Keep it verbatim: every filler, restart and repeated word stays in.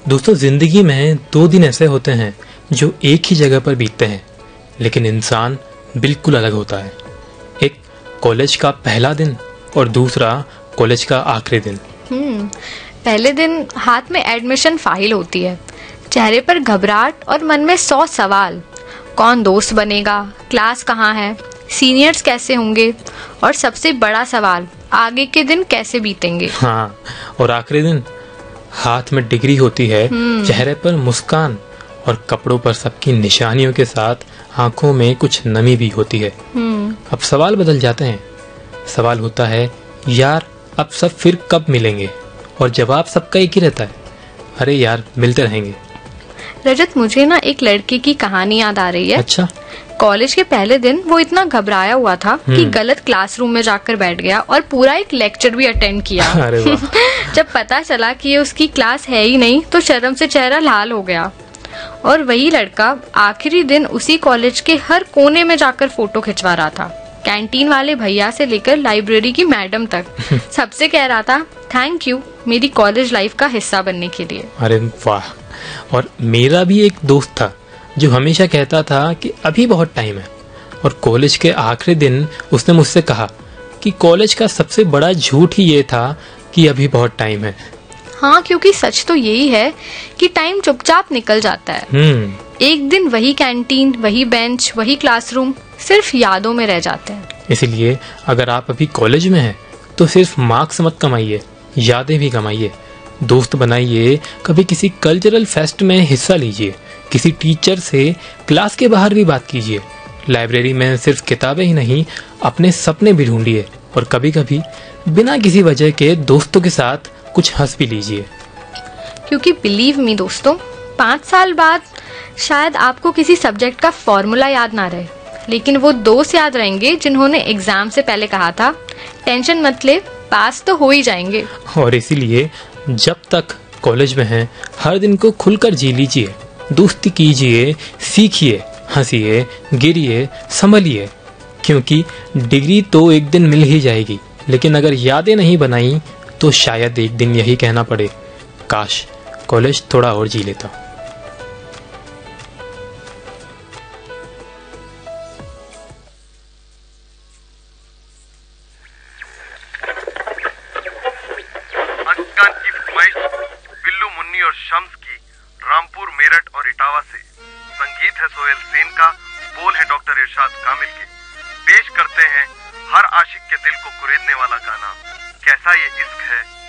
दोस्तों, जिंदगी में दो दिन ऐसे होते हैं जो एक ही जगह पर बीतते हैं, लेकिन इंसान बिल्कुल अलग होता है। एक कॉलेज का पहला दिन और दूसरा कॉलेज का आखिरी दिन। हम्म पहले दिन हाथ में एडमिशन फाइल होती है, चेहरे पर घबराहट और मन में सौ सवाल। कौन दोस्त बनेगा, क्लास कहाँ है, सीनियर्स कैसे होंगे, और सबसे बड़ा सवाल, आगे के दिन कैसे बीतेंगे। हाँ, और आखिरी दिन हाथ में डिग्री होती है, चेहरे पर मुस्कान और कपड़ों पर सबकी निशानियों के साथ आंखों में कुछ नमी भी होती है। अब सवाल बदल जाते हैं। सवाल होता है, यार अब सब फिर कब मिलेंगे, और जवाब सबका एक ही रहता है, अरे यार मिलते रहेंगे। रजत, मुझे ना एक लड़के की कहानी याद आ रही है। अच्छा। कॉलेज के पहले दिन वो इतना घबराया हुआ था कि गलत क्लासरूम में जाकर बैठ गया और पूरा एक लेक्चर भी अटेंड किया। अरे वाह। जब पता चला कि ये उसकी क्लास है ही नहीं तो शर्म से चेहरा लाल हो गया। और वही लड़का आखिरी दिन उसी कॉलेज के हर कोने में जाकर फोटो खिंचवा रहा था। कैंटीन वाले भैया से लेकर लाइब्रेरी की मैडम तक सबसे कह रहा था, थैंक यू मेरी कॉलेज लाइफ का हिस्सा बनने के लिए। अरे वाह। और मेरा भी एक दोस्त था जो हमेशा कहता था कि अभी बहुत टाइम है, और कॉलेज के आखिरी दिन उसने मुझसे कहा कि कॉलेज का सबसे बड़ा झूठ ही ये था कि अभी बहुत टाइम है। हाँ, क्योंकि सच तो यही है कि टाइम चुपचाप निकल जाता है। हम्म एक दिन वही कैंटीन, वही बेंच, वही क्लासरूम सिर्फ यादों में रह जाते हैं। इसीलिए अगर आप अभी कॉलेज में हैं तो सिर्फ मार्क्स मत कमाइए, यादें भी कमाइए, दोस्त बनाइए, कभी किसी कल्चरल फेस्ट में हिस्सा लीजिए, किसी टीचर से क्लास के बाहर भी बात कीजिए, लाइब्रेरी में सिर्फ किताबें ही नहीं अपने सपने भी ढूंढिए, और कभी कभी बिना किसी वजह के दोस्तों के साथ कुछ हंस भी लीजिए। क्योंकि बिलीव मी दोस्तों, पाँच साल बाद शायद आपको किसी सब्जेक्ट का फॉर्मूला याद ना रहे, लेकिन वो दोस्त याद रहेंगे जिन्होंने एग्जाम से पहले कहा था, टेंशन मत ले, पास तो हो ही जाएंगे। और इसीलिए जब तक कॉलेज में हैं हर दिन को खुलकर जी लीजिए, दोस्ती कीजिए, सीखिए, हंसिए, गिरिए, संभलिए, क्योंकि डिग्री तो एक दिन मिल ही जाएगी, लेकिन अगर यादें नहीं बनाई तो शायद एक दिन यही कहना पड़े, काश कॉलेज थोड़ा और जी लेता। बिल्लू मुन्नी और शम्स की रामपुर, मेरठ और इटावा से। संगीत है सोहेल सेन का, बोल है डॉक्टर इरशाद कामिल के। पेश करते हैं हर आशिक के दिल को कुरेदने वाला गाना, कैसा ये इश्क है